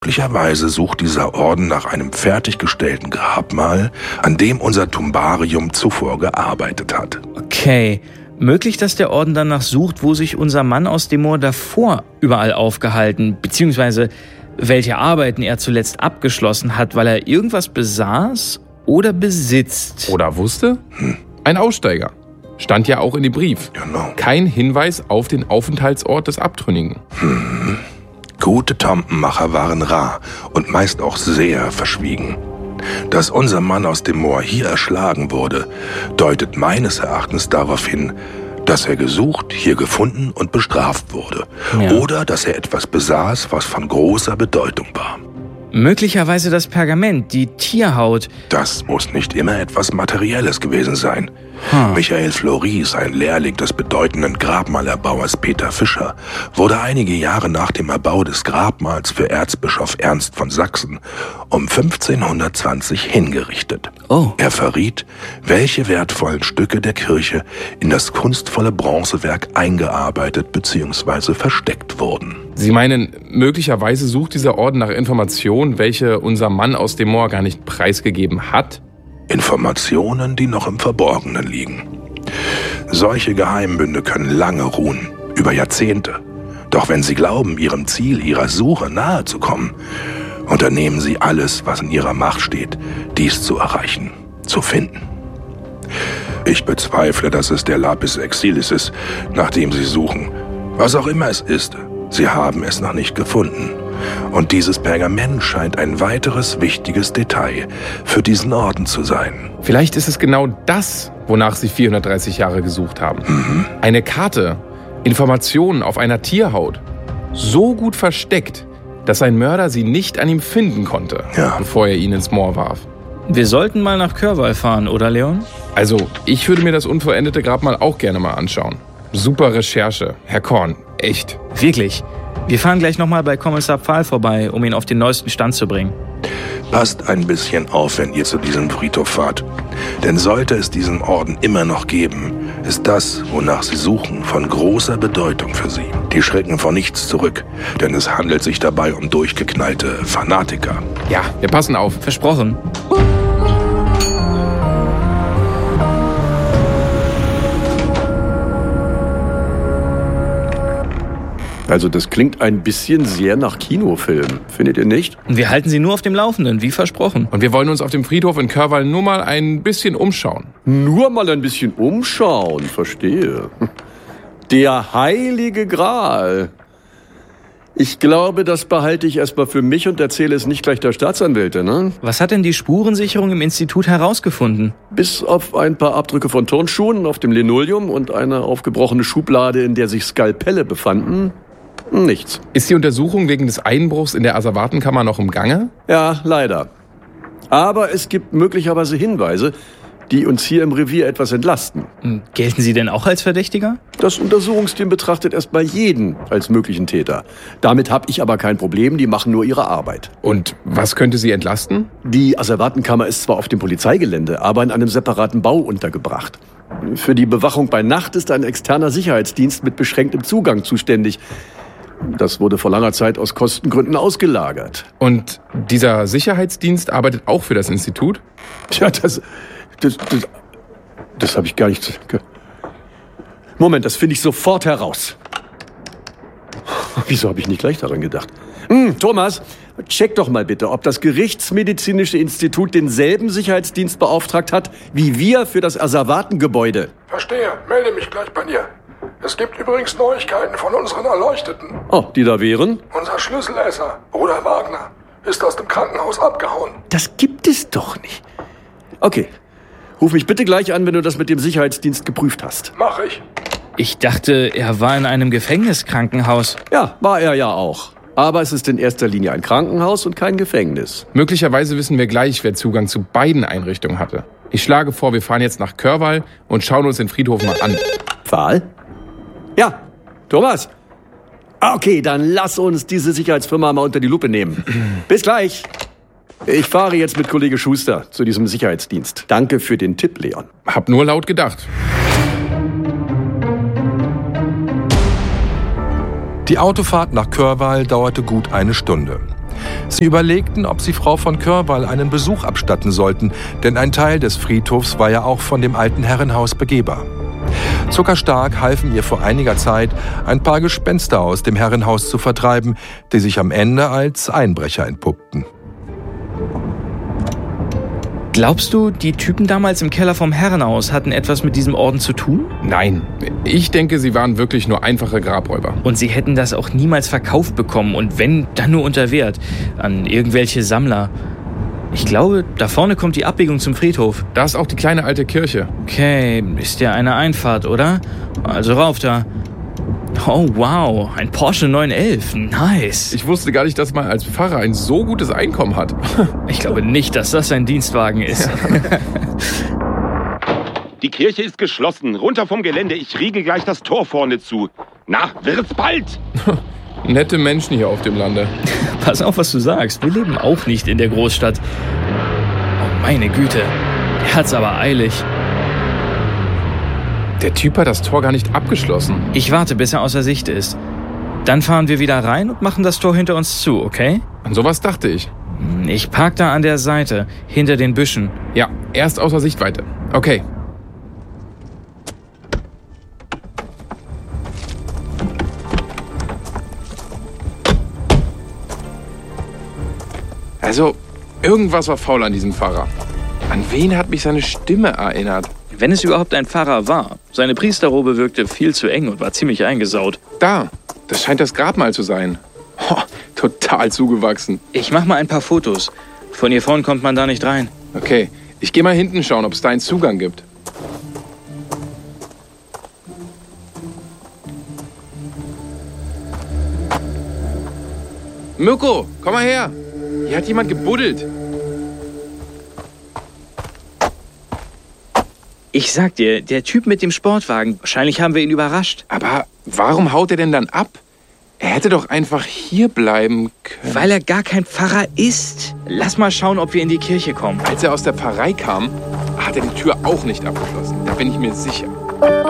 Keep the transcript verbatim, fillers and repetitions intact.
Möglicherweise sucht dieser Orden nach einem fertiggestellten Grabmal, an dem unser Tumbarium zuvor gearbeitet hat. Okay, möglich, dass der Orden danach sucht, wo sich unser Mann aus dem Moor davor überall aufgehalten, beziehungsweise welche Arbeiten er zuletzt abgeschlossen hat, weil er irgendwas besaß oder besitzt. Oder wusste? Hm. Ein Aussteiger. Stand ja auch in dem Brief. Genau. Kein Hinweis auf den Aufenthaltsort des Abtrünnigen. Hm. Gute Tomtenmacher waren rar und meist auch sehr verschwiegen. Dass unser Mann aus dem Moor hier erschlagen wurde, deutet meines Erachtens darauf hin, dass er gesucht, hier gefunden und bestraft wurde. Ja. Oder dass er etwas besaß, was von großer Bedeutung war. Möglicherweise das Pergament, die Tierhaut. Das muss nicht immer etwas Materielles gewesen sein. Hm. Michael Floris, ein Lehrling des bedeutenden Grabmalerbauers Peter Fischer, wurde einige Jahre nach dem Erbau des Grabmals für Erzbischof Ernst von Sachsen um fünfzehnhundertzwanzig hingerichtet. Oh. Er verriet, welche wertvollen Stücke der Kirche in das kunstvolle Bronzewerk eingearbeitet bzw. versteckt wurden. Sie meinen, möglicherweise sucht dieser Orden nach Informationen, welche unser Mann aus dem Moor gar nicht preisgegeben hat? Informationen, die noch im Verborgenen liegen. Solche Geheimbünde können lange ruhen, über Jahrzehnte. Doch wenn Sie glauben, Ihrem Ziel, Ihrer Suche nahe zu kommen, unternehmen Sie alles, was in Ihrer Macht steht, dies zu erreichen, zu finden. Ich bezweifle, dass es der Lapis Exilis ist, nach dem Sie suchen. Was auch immer es ist, Sie haben es noch nicht gefunden. Und dieses Pergament scheint ein weiteres wichtiges Detail für diesen Orden zu sein. Vielleicht ist es genau das, wonach Sie vierhundertdreißig Jahre gesucht haben. Mhm. Eine Karte, Informationen auf einer Tierhaut. So gut versteckt, dass ein Mörder sie nicht an ihm finden konnte, ja. bevor er ihn ins Moor warf. Wir sollten mal nach Körwal fahren, oder Leon? Also, ich würde mir das unvollendete Grabmal auch gerne mal anschauen. Super Recherche, Herr Korn, echt. Wirklich? Wir fahren gleich nochmal bei Kommissar Pfahl vorbei, um ihn auf den neuesten Stand zu bringen. Passt ein bisschen auf, wenn ihr zu diesem Friedhof fahrt. Denn sollte es diesen Orden immer noch geben, ist das, wonach sie suchen, von großer Bedeutung für sie. Die schrecken vor nichts zurück, denn es handelt sich dabei um durchgeknallte Fanatiker. Ja, wir passen auf. Versprochen. Also das klingt ein bisschen sehr nach Kinofilm, findet ihr nicht? Wir halten Sie nur auf dem Laufenden, wie versprochen. Und wir wollen uns auf dem Friedhof in Körwal nur mal ein bisschen umschauen. Nur mal ein bisschen umschauen, verstehe. Der heilige Gral. Ich glaube, das behalte ich erstmal für mich und erzähle es nicht gleich der Staatsanwältin, ne? Was hat denn die Spurensicherung im Institut herausgefunden? Bis auf ein paar Abdrücke von Turnschuhen auf dem Linoleum und eine aufgebrochene Schublade, in der sich Skalpelle befanden, nichts. Ist die Untersuchung wegen des Einbruchs in der Asservatenkammer noch im Gange? Ja, leider. Aber es gibt möglicherweise Hinweise, die uns hier im Revier etwas entlasten. Gelten Sie denn auch als Verdächtiger? Das Untersuchungsteam betrachtet erstmal jeden als möglichen Täter. Damit habe ich aber kein Problem, die machen nur ihre Arbeit. Und was könnte sie entlasten? Die Asservatenkammer ist zwar auf dem Polizeigelände, aber in einem separaten Bau untergebracht. Für die Bewachung bei Nacht ist ein externer Sicherheitsdienst mit beschränktem Zugang zuständig. Das wurde vor langer Zeit aus Kostengründen ausgelagert. Und dieser Sicherheitsdienst arbeitet auch für das Institut? Tja, das... Das, das, das habe ich gar nicht... Moment, das finde ich sofort heraus. Wieso habe ich nicht gleich daran gedacht? Hm, Thomas, check doch mal bitte, ob das Gerichtsmedizinische Institut denselben Sicherheitsdienst beauftragt hat, wie wir für das Asservatengebäude. Verstehe, melde mich gleich bei dir. Es gibt übrigens Neuigkeiten von unseren Erleuchteten. Oh, die da wären? Unser Schlüsselesser, Bruder Wagner, ist aus dem Krankenhaus abgehauen. Das gibt es doch nicht. Okay. Ruf mich bitte gleich an, wenn du das mit dem Sicherheitsdienst geprüft hast. Mach ich. Ich dachte, er war in einem Gefängniskrankenhaus. Ja, war er ja auch. Aber es ist in erster Linie ein Krankenhaus und kein Gefängnis. Möglicherweise wissen wir gleich, wer Zugang zu beiden Einrichtungen hatte. Ich schlage vor, wir fahren jetzt nach Körwal und schauen uns den Friedhof mal an. Pfahl? Ja, Thomas? Okay, dann lass uns diese Sicherheitsfirma mal unter die Lupe nehmen. Bis gleich. Ich fahre jetzt mit Kollege Schuster zu diesem Sicherheitsdienst. Danke für den Tipp, Leon. Hab nur laut gedacht. Die Autofahrt nach Körwal dauerte gut eine Stunde. Sie überlegten, ob sie Frau von Körwall einen Besuch abstatten sollten, denn ein Teil des Friedhofs war ja auch von dem alten Herrenhaus begehbar. Zuckerstark halfen ihr vor einiger Zeit, ein paar Gespenster aus dem Herrenhaus zu vertreiben, die sich am Ende als Einbrecher entpuppten. Glaubst du, die Typen damals im Keller vom Herrenhaus hatten etwas mit diesem Orden zu tun? Nein, ich denke, sie waren wirklich nur einfache Grabräuber. Und sie hätten das auch niemals verkauft bekommen und wenn, dann nur unter Wert an irgendwelche Sammler. Ich glaube, da vorne kommt die Abbiegung zum Friedhof. Da ist auch die kleine alte Kirche. Okay, ist ja eine Einfahrt, oder? Also rauf da. Oh wow, ein Porsche neun elf, nice. Ich wusste gar nicht, dass man als Pfarrer ein so gutes Einkommen hat. Ich glaube nicht, dass das ein Dienstwagen ist. Die Kirche ist geschlossen. Runter vom Gelände. Ich riegel gleich das Tor vorne zu. Na, wird's bald? Nette Menschen hier auf dem Lande. Pass auf, was du sagst. Wir leben auch nicht in der Großstadt. Oh, meine Güte. Der hat's aber eilig. Der Typ hat das Tor gar nicht abgeschlossen. Ich warte, bis er außer Sicht ist. Dann fahren wir wieder rein und machen das Tor hinter uns zu, okay? An sowas dachte ich. Ich park da an der Seite, hinter den Büschen. Ja, erst außer Sichtweite. Okay. Also, irgendwas war faul an diesem Pfarrer. An wen hat mich seine Stimme erinnert? Wenn es überhaupt ein Pfarrer war. Seine Priesterrobe wirkte viel zu eng und war ziemlich eingesaut. Da, das scheint das Grabmal zu sein. Oh, total zugewachsen. Ich mach mal ein paar Fotos. Von hier vorn kommt man da nicht rein. Okay, ich gehe mal hinten schauen, ob es da einen Zugang gibt. Mirko, komm mal her. Hier hat jemand gebuddelt. Ich sag dir, der Typ mit dem Sportwagen, wahrscheinlich haben wir ihn überrascht. Aber warum haut er denn dann ab? Er hätte doch einfach hier bleiben können. Weil er gar kein Pfarrer ist. Lass mal schauen, ob wir in die Kirche kommen. Als er aus der Pfarrei kam, hat er die Tür auch nicht abgeschlossen. Da bin ich mir sicher.